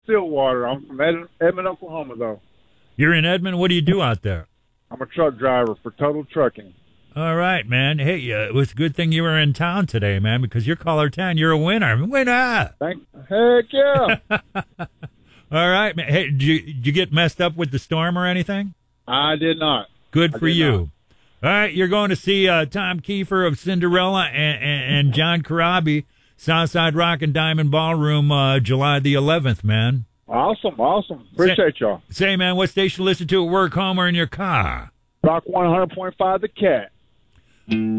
Stillwater. I'm from Edmond, Oklahoma, though. You're in Edmond. What do you do out there? I'm a truck driver for Total Trucking. All right, man. Hey, it was a good thing you were in town today, man, because you're caller 10. You're a winner. Winner! Heck yeah! All right, man. Hey, did you get messed up with the storm or anything? I did not. Good for you. All right, you're going to see Tom Kiefer of Cinderella and John Karabi, Southside Rock and Diamond Ballroom, July the 11th, man. Awesome. Appreciate y'all. Say, man, what station you listen to at work, home, or in your car? Rock 100.5 The Cat.